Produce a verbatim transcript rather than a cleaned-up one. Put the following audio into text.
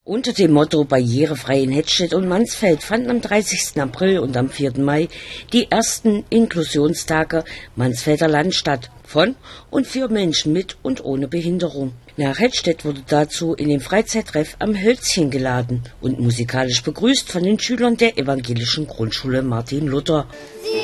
Unter dem Motto Barrierefrei in Hettstedt und Mansfeld fanden am dreißigsten April und am vierten Mai die ersten Inklusionstage Mansfelder Land statt, von und für Menschen mit und ohne Behinderung. Nach Hettstedt wurde dazu in den Freizeittreff am Hölzchen geladen und musikalisch begrüßt von den Schülern der evangelischen Grundschule Martin Luther. Sie